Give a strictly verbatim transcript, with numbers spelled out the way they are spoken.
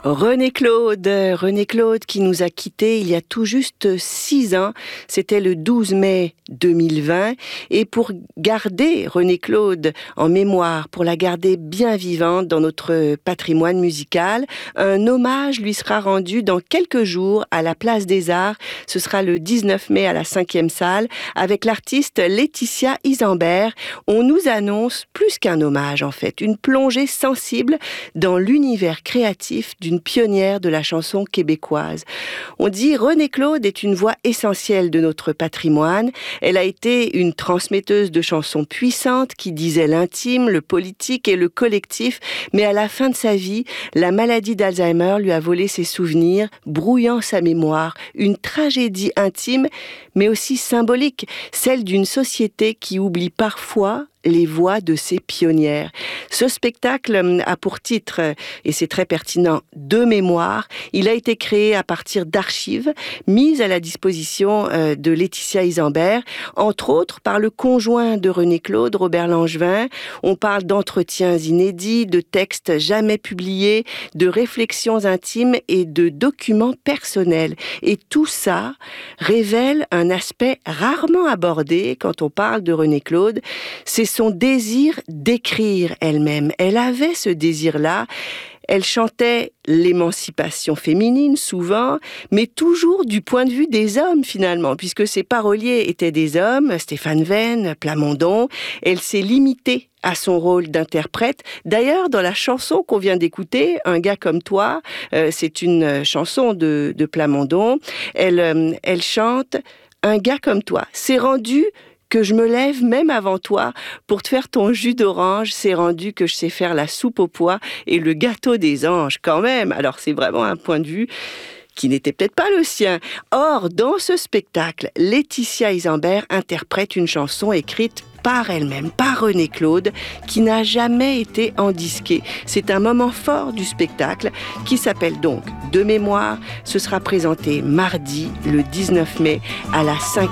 René Claude, René Claude qui nous a quittés il y a tout juste six ans, c'était le douze mai deux mille vingt, et pour garder René Claude en mémoire, pour la garder bien vivante dans notre patrimoine musical, un hommage lui sera rendu dans quelques jours à la Place des Arts. Ce sera le dix-neuf mai à la cinquième salle avec l'artiste Laetitia Isambert. On nous annonce plus qu'un hommage en fait, une plongée sensible dans l'univers créatif d'une une pionnière de la chanson québécoise. On dit René Claude est une voix essentielle de notre patrimoine. Elle a été une transmetteuse de chansons puissantes qui disaient l'intime, le politique et le collectif, mais à la fin de sa vie, la maladie d'Alzheimer lui a volé ses souvenirs, brouillant sa mémoire. Une tragédie intime, mais aussi symbolique, celle d'une société qui oublie parfois les voix de ses pionnières. Ce spectacle a pour titre, et c'est très pertinent, De mémoire. Il a été créé à partir d'archives mises à la disposition de Laetitia Isambert, entre autres par le conjoint de René Claude, Robert Langevin. On parle d'entretiens inédits, de textes jamais publiés, de réflexions intimes et de documents personnels. Et tout ça révèle un aspect rarement abordé quand on parle de René Claude, c'est son désir d'écrire elle-même. Elle avait ce désir-là. Elle chantait l'émancipation féminine, souvent, mais toujours du point de vue des hommes, finalement, puisque ses paroliers étaient des hommes, Stéphane Venn, Plamondon. Elle s'est limitée à son rôle d'interprète. D'ailleurs, dans la chanson qu'on vient d'écouter, Un gars comme toi, euh, c'est une chanson de, de Plamondon, elle, euh, elle chante « Un gars comme toi ». C'est rendu que je me lève même avant toi pour te faire ton jus d'orange, c'est rendu que je sais faire la soupe aux pois et le gâteau des anges quand même. Alors c'est vraiment un point de vue qui n'était peut-être pas le sien. Or, dans ce spectacle, Laetitia Isambert interprète une chanson écrite par elle-même, par René Claude, qui n'a jamais été endisquée. C'est un moment fort du spectacle qui s'appelle donc De mémoire. Ce sera présenté mardi, le dix-neuf mai, à la cinquième